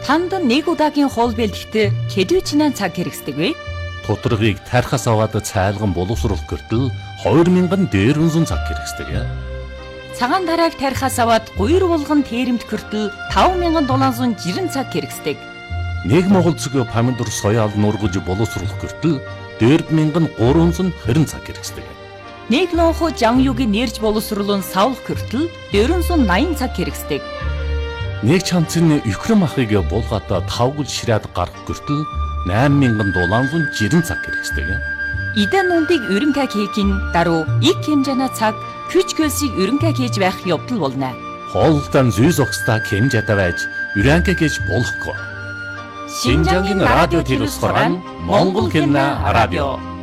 Танд нэг удаагийн хоол бэлтгэхэд хэдвэчнээ цаг хэрэгсдэг вэ? Тодорхойлыг тархаас аваад цайлган боловсруулах гэртэл 2000 дээрвэн цаг хэрэгсдэг. Цагаан дарааг тархаас аваад гуйр булган тэрэмт хүртэл 5760 цаг хэрэгсдэг. Нэг монгол цэг помидор соёал нургаж боловсруулах гэртэл 4320 цаг хэрэгсдэг. Нэг лонхо жамюгийн нэрж боловсруулан савлах хүртэл 480 цаг хэрэгсдэг. Нэг чанцын өхрөм ахыг булгаата тавгал ширээд гарах гэртэл 8760 цаг хэрэгсдэг. Идэн нүндийг өрөнгө хийхин даруй их хэмжээний цаг күч хөлсийг өрөнгө хийж байх явдал болно. Хоолтон зүй зогсдаа хэмжээтэй байж өрөнгө хийж болохгүй. Шинжангийн радио телевизээр Монгол хэлний радио